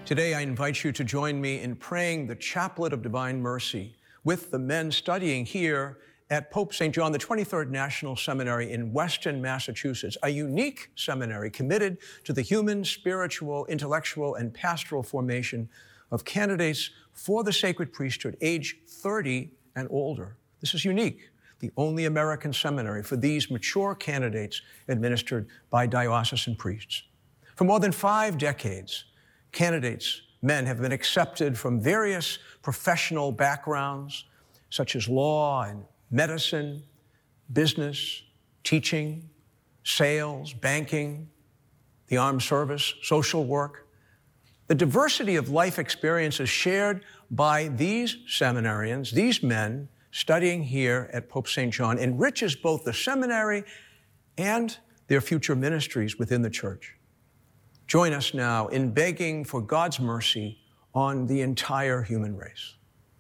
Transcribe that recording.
Today, I invite you to join me in praying the Chaplet of Divine Mercy with the men studying here at Pope St. John, the 23rd National Seminary in Weston, Massachusetts, a unique seminary committed to the human, spiritual, intellectual, and pastoral formation of candidates for the sacred priesthood, age 30 and older. This is unique, the only American seminary for these mature candidates administered by diocesan priests. For more than 5 decades, candidates, men, have been accepted from various professional backgrounds, such as law and medicine, business, teaching, sales, banking, the armed service, social work. The diversity of life experiences shared by these seminarians, these men studying here at Pope St. John, enriches both the seminary and their future ministries within the Church. Join us now in begging for God's mercy on the entire human race.